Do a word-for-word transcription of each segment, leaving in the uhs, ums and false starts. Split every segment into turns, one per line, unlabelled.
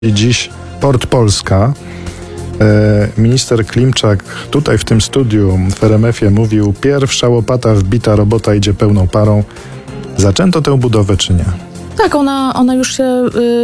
I dziś Port Polska. Minister Klimczak tutaj w tym studiu w R M F ie mówił: pierwsza łopata wbita, robota idzie pełną parą. Zaczęto tę budowę czy nie?
Tak, ona, ona już się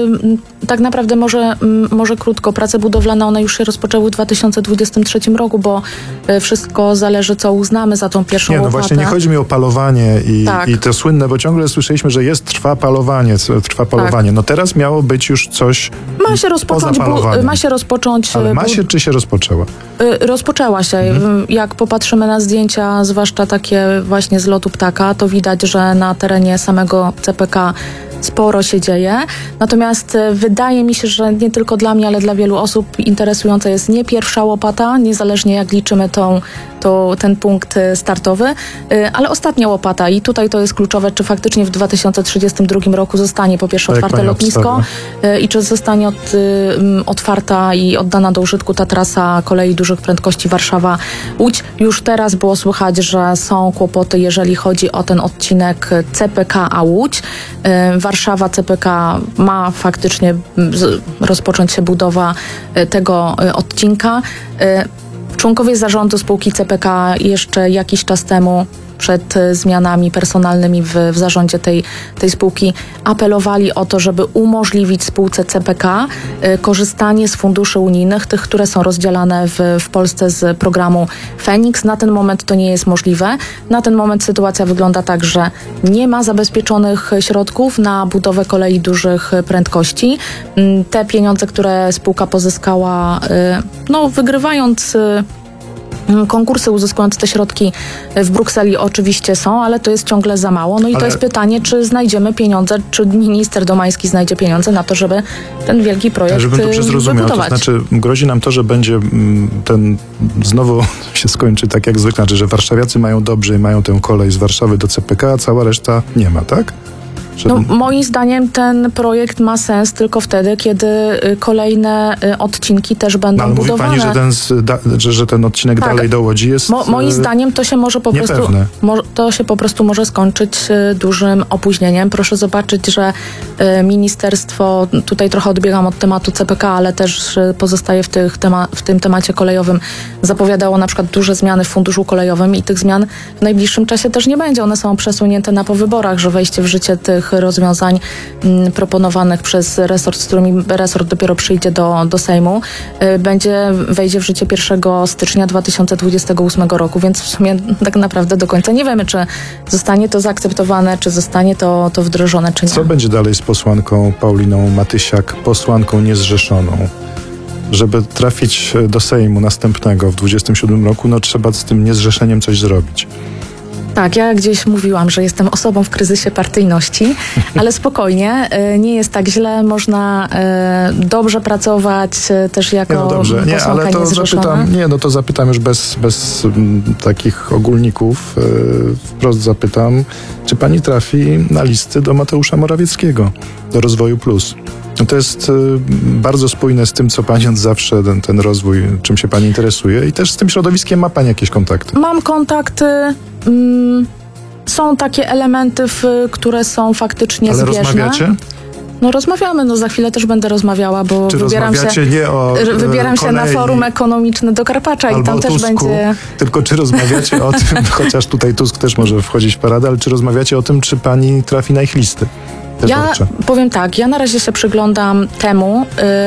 y, tak naprawdę może, y, może krótko. Prace budowlane one już się rozpoczęły w dwa tysiące dwudziestym trzecim roku, bo y, wszystko zależy, co uznamy za tą pierwszą
Nie, no
łopatę.
właśnie nie chodzi mi o palowanie i,
tak.
i to słynne, bo ciągle słyszeliśmy, że jest, trwa palowanie, trwa palowanie. Tak. No teraz miało być już coś
ma się rozpocząć, bu, ma się rozpocząć.
Ale ma się, czy się rozpoczęła?
Y, rozpoczęła się. Mhm. Jak popatrzymy na zdjęcia, zwłaszcza takie właśnie z lotu ptaka, to widać, że na terenie samego C P K sporo się dzieje. Natomiast wydaje mi się, że nie tylko dla mnie, ale dla wielu osób interesująca jest nie pierwsza łopata, niezależnie jak liczymy tą, to, ten punkt startowy, ale ostatnia łopata. I tutaj to jest kluczowe, czy faktycznie w dwa tysiące trzydziestym drugim roku zostanie po pierwsze otwarte lotnisko obstawia? i czy zostanie od, um, otwarta i oddana do użytku ta trasa kolei dużych prędkości Warszawa-Łódź. Już teraz było słychać, że są kłopoty, jeżeli chodzi o ten odcinek C P K a Łódź. Warszawa C P K ma faktycznie rozpocząć się budowa tego odcinka. Członkowie zarządu spółki C P K jeszcze jakiś czas temu przed zmianami personalnymi w, w zarządzie tej, tej spółki apelowali o to, żeby umożliwić spółce C P K y, korzystanie z funduszy unijnych, tych, które są rozdzielane w, w Polsce z programu Feniks. Na ten moment to nie jest możliwe. Na ten moment sytuacja wygląda tak, że nie ma zabezpieczonych środków na budowę kolei dużych prędkości. Y, te pieniądze, które spółka pozyskała, y, no wygrywając y, konkursy, uzyskując te środki w Brukseli oczywiście są, ale to jest ciągle za mało. No i ale... to jest pytanie, czy znajdziemy pieniądze, czy minister Domański znajdzie pieniądze na to, żeby ten wielki projekt
Żebym dobrze zrozumiał, to znaczy grozi nam to, że będzie ten znowu się skończy tak jak zwykle, znaczy, że warszawiacy mają dobrze i mają tę kolej z Warszawy do C P K, a cała reszta nie ma, tak?
No, moim zdaniem ten projekt ma sens tylko wtedy, kiedy kolejne odcinki też będą
no, ale
budowane.
Mówi pani, że ten, da, że, że ten odcinek tak. dalej do Łodzi jest Mo,
Moim zdaniem to się może po
niepewne.
prostu mo, to się po prostu może skończyć dużym opóźnieniem. Proszę zobaczyć, że ministerstwo, tutaj trochę odbiegam od tematu C P K, ale też pozostaje w, tych tema, w tym temacie kolejowym, zapowiadało na przykład duże zmiany w funduszu kolejowym i tych zmian w najbliższym czasie też nie będzie. One są przesunięte na po wyborach, że wejście w życie tych rozwiązań m, proponowanych przez resort, z którymi resort dopiero przyjdzie do, do Sejmu, y, będzie, wejdzie w życie pierwszego stycznia dwa tysiące dwudziestego ósmego roku, więc w sumie tak naprawdę do końca nie wiemy, czy zostanie to zaakceptowane, czy zostanie to, to wdrożone, czy nie.
Co będzie dalej z posłanką Pauliną Matysiak, posłanką niezrzeszoną? Żeby trafić do Sejmu następnego w dwudziestym siódmym roku, no trzeba z tym niezrzeszeniem coś zrobić.
Tak, ja gdzieś mówiłam, że jestem osobą w kryzysie partyjności, ale spokojnie, nie jest tak źle, można dobrze pracować też jako
nie, no dobrze. Nie, ale to zapytam, nie, no to zapytam już bez, bez m, takich ogólników, wprost zapytam, czy pani trafi na listy do Mateusza Morawieckiego, do Rozwoju Plus? No to jest y, bardzo spójne z tym, co pani od zawsze, ten, ten rozwój, czym się pani interesuje i też z tym środowiskiem ma pani jakieś kontakty?
Mam kontakty. Mm, są takie elementy, w, które są faktycznie
Ale
zbieżne.
rozmawiacie?
No rozmawiamy, no za chwilę też będę rozmawiała, bo
czy
wybieram się,
nie o,
wybieram się na forum ekonomiczne do Karpacza i tam też
Tusku,
będzie...
Tylko czy rozmawiacie o tym, chociaż tutaj Tusk też może wchodzić w paradę, ale czy rozmawiacie o tym, czy pani trafi na ich listy?
Ja powiem tak, ja na razie się przyglądam temu,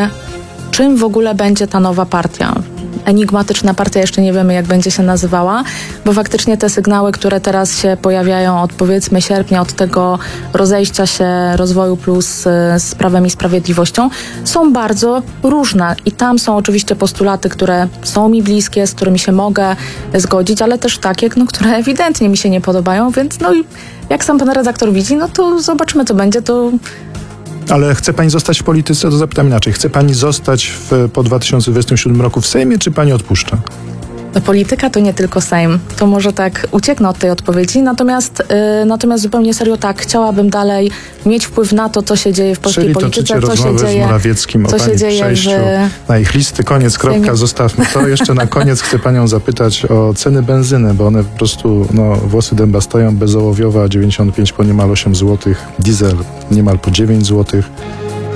y, czym w ogóle będzie ta nowa partia. Enigmatyczna partia, jeszcze nie wiemy, jak będzie się nazywała, bo faktycznie te sygnały, które teraz się pojawiają od powiedzmy sierpnia, od tego rozejścia się Rozwoju Plus z Prawem i Sprawiedliwością, są bardzo różne i tam są oczywiście postulaty, które są mi bliskie, z którymi się mogę zgodzić, ale też takie, no, które ewidentnie mi się nie podobają, więc no i jak sam pan redaktor widzi, no to zobaczymy, co będzie, to...
Ale chce pani zostać w polityce? To zapytam inaczej. Chce pani zostać w, po dwa tysiące dwudziestym siódmym roku w Sejmie, czy pani odpuszcza?
No, polityka to nie tylko Sejm. To może tak ucieknę od tej odpowiedzi, natomiast, yy, natomiast zupełnie serio tak, chciałabym dalej mieć wpływ na to, co się dzieje w polskiej
Czyli
polityce,
co się dzieje, z Morawieckim
co
o
się dzieje
przejściu
w...
na ich listy. Koniec, kropka, zostawmy to. Jeszcze na koniec chcę panią zapytać o ceny benzyny, bo one po prostu, no, włosy dęba stoją. Bezołowiowa dziewięćdziesiąt pięć po niemal osiem złotych, diesel niemal po dziewięć złotych.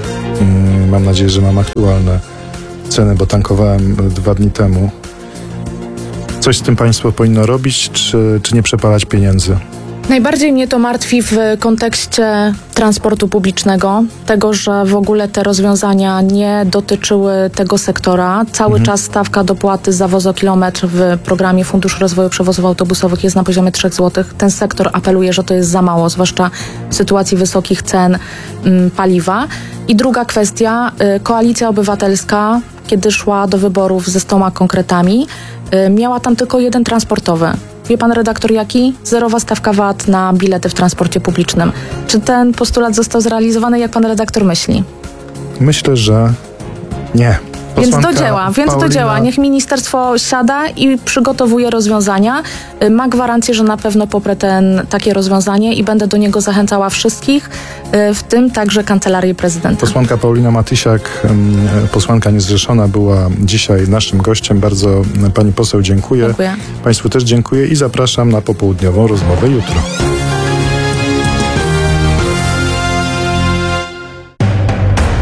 Mm, Mam nadzieję, że mam aktualne ceny, bo tankowałem dwa dni temu. Coś z tym państwo powinno robić, czy, czy nie przepalać pieniędzy?
Najbardziej mnie to martwi w kontekście transportu publicznego, tego, że w ogóle te rozwiązania nie dotyczyły tego sektora. Cały
Mhm.
czas stawka dopłaty za wozokilometr w programie Funduszu Rozwoju Przewozów Autobusowych jest na poziomie trzy złote. Ten sektor apeluje, że to jest za mało, zwłaszcza w sytuacji wysokich cen mm, paliwa. I druga kwestia, y, Koalicja Obywatelska, kiedy szła do wyborów ze stoma konkretami, y, miała tam tylko jeden transportowy. Wie pan redaktor jaki? Zerowa stawka V A T na bilety w transporcie publicznym. Czy ten postulat został zrealizowany, jak pan redaktor myśli?
Myślę, że nie.
Więc do
Posłanka
dzieła, więc do
Paulina-
dzieła. Niech ministerstwo siada i przygotowuje rozwiązania. Y, Ma gwarancję, że na pewno poprę ten, takie rozwiązanie i będę do niego zachęcała wszystkich, y, w tym także Kancelarię Prezydenta.
Posłanka Paulina Matysiak, em, posłanka niezrzeszona, była dzisiaj naszym gościem. Bardzo pani poseł dziękuję.
Dziękuję.
Państwu też dziękuję i zapraszam na popołudniową rozmowę jutro.